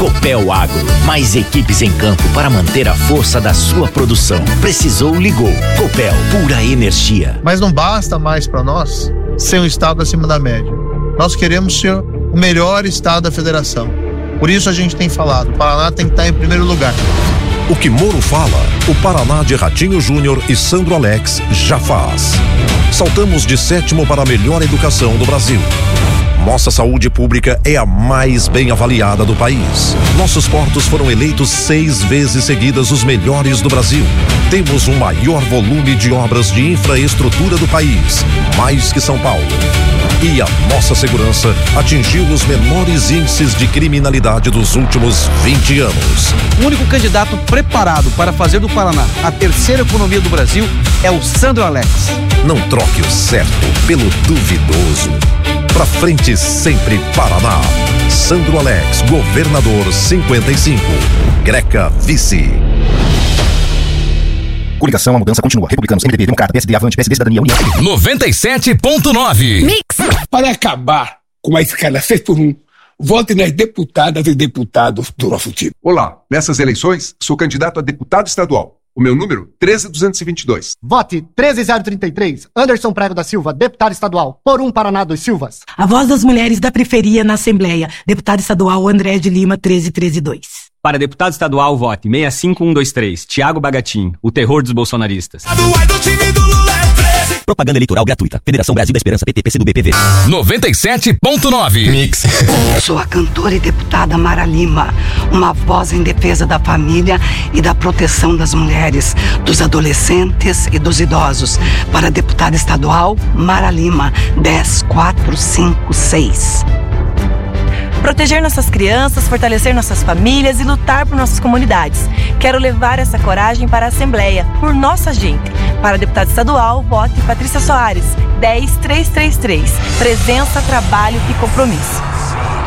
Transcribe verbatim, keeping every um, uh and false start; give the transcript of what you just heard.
Copel Agro, mais equipes em campo para manter a força da sua produção. Precisou, ligou. Copel, pura energia. Mas não basta mais para nós ser um estado acima da média. Nós queremos ser o melhor estado da federação. Por isso a gente tem falado, o Paraná tem que estar em primeiro lugar. O que Moro fala, o Paraná de Ratinho Júnior e Sandro Alex já faz. Saltamos de sétimo para a melhor educação do Brasil. Nossa saúde pública é a mais bem avaliada do país. Nossos portos foram eleitos seis vezes seguidas os melhores do Brasil. Temos o maior volume de obras de infraestrutura do país, mais que São Paulo. E a nossa segurança atingiu os menores índices de criminalidade dos últimos vinte anos. O único candidato preparado para fazer do Paraná a terceira economia do Brasil é o Sandro Alex. Não troque o certo pelo duvidoso. Pra frente sempre, Paraná. Sandro Alex, governador cinquenta e cinco. Greca, vice. Coligação, a mudança continua. Republicanos, M D B, Democrata, P S D, Avante, P S D, Cidadania, União. noventa e sete ponto nove. Mix. Para acabar com a escala seis por um, vote nas deputadas e deputados do nosso time. Olá, nessas eleições, sou candidato a deputado estadual. O meu número, treze duzentos e vinte e dois. Vote treze zero trinta e três, Anderson Prego da Silva, deputado estadual, por um Paraná dos Silvas. A voz das mulheres da periferia na Assembleia, deputado estadual André de Lima, treze treze dois. Para deputado estadual, vote seis cinco um dois três, Tiago Bagatin, o terror dos bolsonaristas. Propaganda eleitoral gratuita. Federação Brasil da Esperança, P T, P C do B, P V. noventa e sete ponto nove. Mix. Sou a cantora e deputada Mara Lima, uma voz em defesa da família e da proteção das mulheres, dos adolescentes e dos idosos. Para deputada estadual, Mara Lima, dez quatro cinco seis. Proteger nossas crianças, fortalecer nossas famílias e lutar por nossas comunidades. Quero levar essa coragem para a Assembleia, por nossa gente. Para deputado estadual, vote Patrícia Soares, dez três três três. Presença, trabalho e compromisso.